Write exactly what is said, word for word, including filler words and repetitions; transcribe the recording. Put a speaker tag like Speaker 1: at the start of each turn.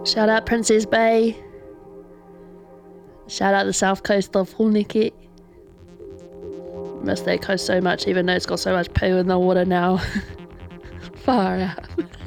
Speaker 1: Shout out Princess Bay. Shout out the south coast of Hulniki. Miss that coast so much, even though it's got so much poo in the water now. Far out.